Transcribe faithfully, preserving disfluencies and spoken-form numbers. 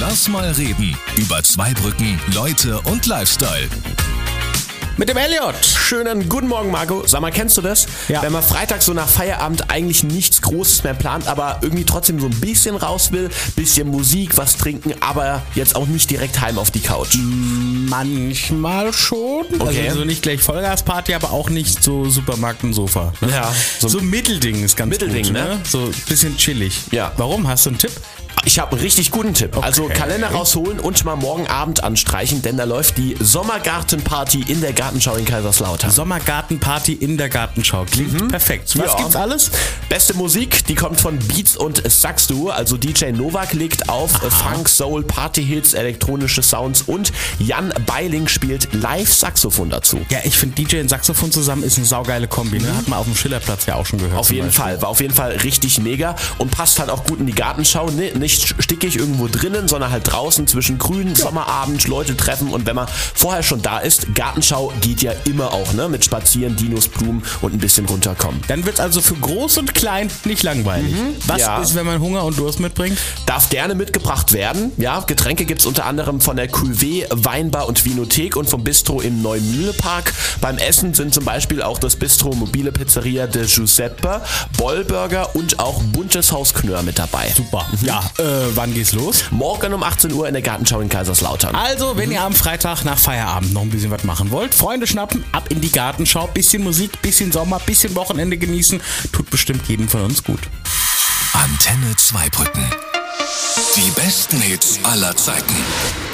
Lass mal reden über Zweibrücken, Leute und Lifestyle. Mit dem Elliot. Schönen guten Morgen, Marco. Sag mal, kennst du das? Ja. Wenn man Freitag so nach Feierabend eigentlich nichts Großes mehr plant, aber irgendwie trotzdem so ein bisschen raus will, bisschen Musik, was trinken, aber jetzt auch nicht direkt heim auf die Couch. Manchmal schon. Okay. Also so nicht gleich Vollgasparty, aber auch nicht so Supermarkt und Sofa. Ne? Ja, So, so- so Mittelding ist ganz Mittelding, gut. ne? So ein bisschen chillig. Ja. Warum? Hast du einen Tipp? Ich habe einen richtig guten Tipp. Also Okay. Kalender rausholen und mal morgen Abend anstreichen, denn da läuft die Sommergartenparty in der Gartenschau in Kaiserslautern. Sommergartenparty in der Gartenschau. Klingt perfekt. Was Ja. gibt's alles? Beste Musik, die kommt von Beats und Saxduo, also D J Novak legt auf, Funk, Soul, Partyhits, elektronische Sounds und Jan Beiling spielt Live-Saxophon dazu. Ja, ich finde D J und Saxophon zusammen ist eine saugeile Kombi. Ne? Hat man auf dem Schillerplatz ja auch schon gehört. Auf zum jeden Beispiel. Fall, war auf jeden Fall richtig mega und passt halt auch gut in die Gartenschau. Ne? Nicht stickig irgendwo drinnen, sondern halt draußen zwischen Grün, Sommerabend, Leute treffen und wenn man vorher schon da ist, Gartenschau geht ja immer auch, ne? Mit Spazieren, Dinos, Blumen und ein bisschen runterkommen. Dann wird's also für groß und klein nicht langweilig. Was ja. ist, wenn man Hunger und Durst mitbringt? Darf gerne mitgebracht werden. Ja, Getränke gibt's unter anderem von der Cuvée, Weinbar und Vinothek und vom Bistro im Neumühlepark. Beim Essen sind zum Beispiel auch das Bistro Mobile Pizzeria de Giuseppe, Bollburger und auch Buntes Haus Knör mit dabei. Super. Ja, äh, wann geht's los? Morgen um achtzehn Uhr in der Gartenschau in Kaiserslautern. Also, wenn ihr am Freitag nach Feierabend noch ein bisschen was machen wollt, Freunde schnappen, ab in die Gartenschau, bisschen Musik, bisschen Sommer, bisschen Wochenende genießen, tut bestimmt jedem von uns gut. Antenne Zweibrücken. Die besten Hits aller Zeiten.